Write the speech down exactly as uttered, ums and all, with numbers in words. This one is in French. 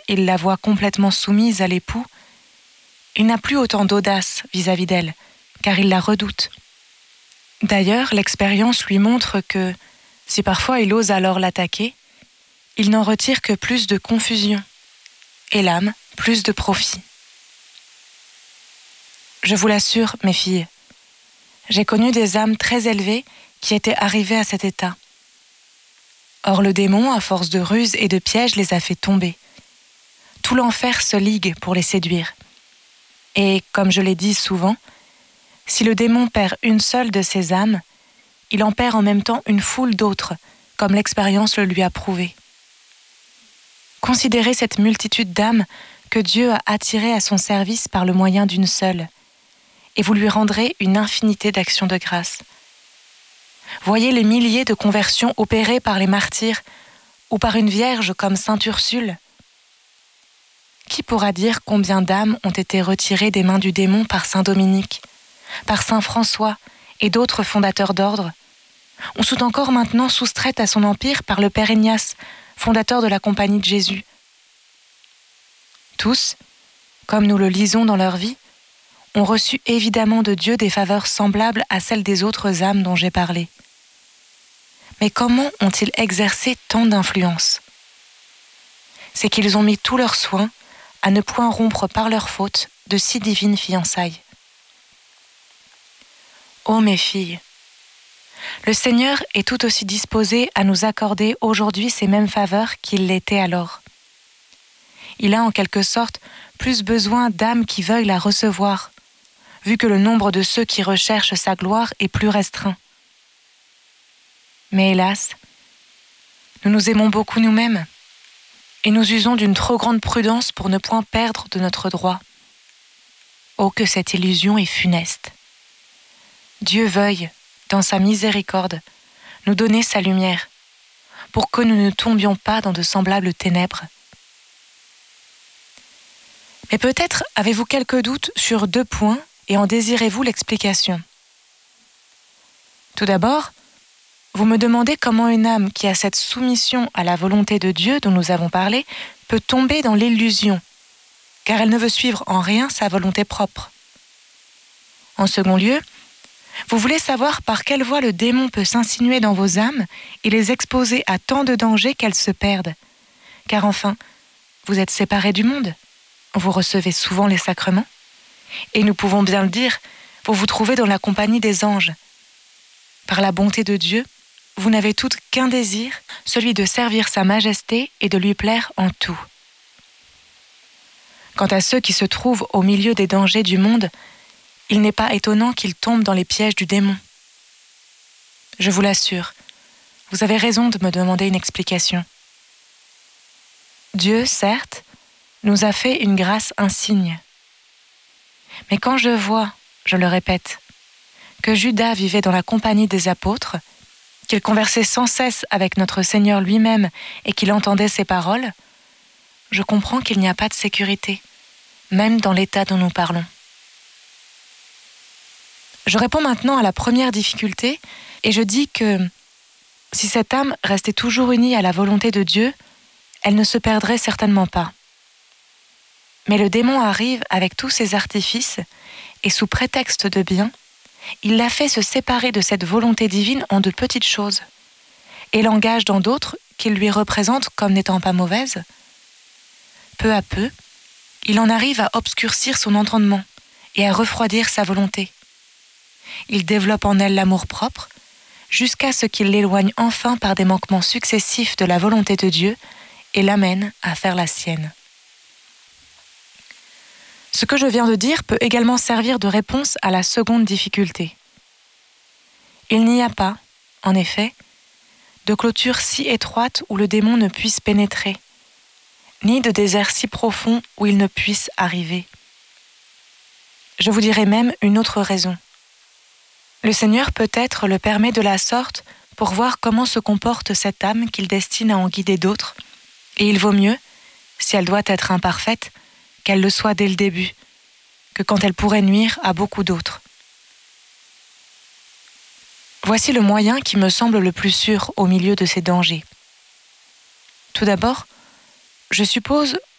il la voit complètement soumise à l'époux, il n'a plus autant d'audace vis-à-vis d'elle, car il la redoute. D'ailleurs, l'expérience lui montre que, si parfois il ose alors l'attaquer, il n'en retire que plus de confusion, et l'âme, plus de profit. Je vous l'assure, mes filles, j'ai connu des âmes très élevées qui étaient arrivées à cet état. Or le démon, à force de ruses et de pièges, les a fait tomber. Tout l'enfer se ligue pour les séduire. Et, comme je l'ai dit souvent, si le démon perd une seule de ses âmes, il en perd en même temps une foule d'autres, comme l'expérience le lui a prouvé. Considérez cette multitude d'âmes que Dieu a attirées à son service par le moyen d'une seule, et vous lui rendrez une infinité d'actions de grâce. Voyez les milliers de conversions opérées par les martyrs ou par une vierge comme sainte Ursule. Qui pourra dire combien d'âmes ont été retirées des mains du démon par saint Dominique, par saint François et d'autres fondateurs d'ordre, ou sont encore maintenant soustraites à son empire par le père Ignace, fondateur de la Compagnie de Jésus. Tous, comme nous le lisons dans leur vie, ont reçu évidemment de Dieu des faveurs semblables à celles des autres âmes dont j'ai parlé. Mais comment ont-ils exercé tant d'influence ? C'est qu'ils ont mis tous leurs soins à ne point rompre par leur faute de si divines fiançailles. Ô mes filles, le Seigneur est tout aussi disposé à nous accorder aujourd'hui ces mêmes faveurs qu'il l'était alors. Il a en quelque sorte plus besoin d'âmes qui veuillent la recevoir, vu que le nombre de ceux qui recherchent sa gloire est plus restreint. Mais hélas, nous nous aimons beaucoup nous-mêmes, et nous usons d'une trop grande prudence pour ne point perdre de notre droit. Oh, que cette illusion est funeste! Dieu veuille, dans sa miséricorde, nous donner sa lumière, pour que nous ne tombions pas dans de semblables ténèbres. Mais peut-être avez-vous quelques doutes sur deux points et en désirez-vous l'explication. Tout d'abord, vous me demandez comment une âme qui a cette soumission à la volonté de Dieu dont nous avons parlé peut tomber dans l'illusion, car elle ne veut suivre en rien sa volonté propre. En second lieu, vous voulez savoir par quelle voie le démon peut s'insinuer dans vos âmes et les exposer à tant de dangers qu'elles se perdent, car enfin, vous êtes séparés du monde, vous recevez souvent les sacrements, et nous pouvons bien le dire, vous vous trouvez dans la compagnie des anges. Par la bonté de Dieu, vous n'avez toutes qu'un désir, celui de servir sa majesté et de lui plaire en tout. Quant à ceux qui se trouvent au milieu des dangers du monde, il n'est pas étonnant qu'ils tombent dans les pièges du démon. Je vous l'assure, vous avez raison de me demander une explication. Dieu, certes, nous a fait une grâce insigne. Mais quand je vois, je le répète, que Judas vivait dans la compagnie des apôtres, qu'il conversait sans cesse avec notre Seigneur lui-même et qu'il entendait ses paroles, je comprends qu'il n'y a pas de sécurité, même dans l'état dont nous parlons. Je réponds maintenant à la première difficulté et je dis que si cette âme restait toujours unie à la volonté de Dieu, elle ne se perdrait certainement pas. Mais le démon arrive avec tous ses artifices et sous prétexte de bien, il la fait se séparer de cette volonté divine en de petites choses et l'engage dans d'autres qu'il lui représente comme n'étant pas mauvaises. Peu à peu, il en arrive à obscurcir son entendement et à refroidir sa volonté. Il développe en elle l'amour-propre jusqu'à ce qu'il l'éloigne enfin par des manquements successifs de la volonté de Dieu et l'amène à faire la sienne. Ce que je viens de dire peut également servir de réponse à la seconde difficulté. Il n'y a pas, en effet, de clôture si étroite où le démon ne puisse pénétrer, ni de désert si profond où il ne puisse arriver. Je vous dirai même une autre raison. Le Seigneur peut-être le permet de la sorte pour voir comment se comporte cette âme qu'il destine à en guider d'autres, et il vaut mieux, si elle doit être imparfaite, qu'elle le soit dès le début, que quand elle pourrait nuire à beaucoup d'autres. Voici le moyen qui me semble le plus sûr au milieu de ces dangers. Tout d'abord, je suppose